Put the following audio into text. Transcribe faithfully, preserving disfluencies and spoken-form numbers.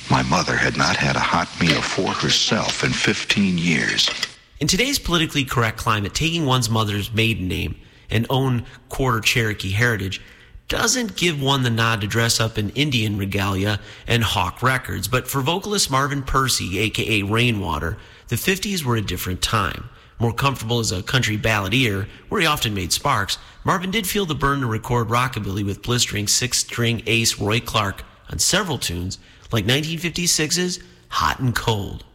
My mother had not had a hot meal for herself in fifteen years. In today's politically correct climate, taking one's mother's maiden name and own quarter Cherokee heritage doesn't give one the nod to dress up in Indian regalia and hawk records. But for vocalist Marvin Percy, a k a. Rainwater, the fifties were a different time. More comfortable as a country balladeer, where he often made sparks, Marvin did feel the burn to record rockabilly with blistering six-string ace Roy Clark on several tunes, like nineteen fifty-six's Hot and Cold.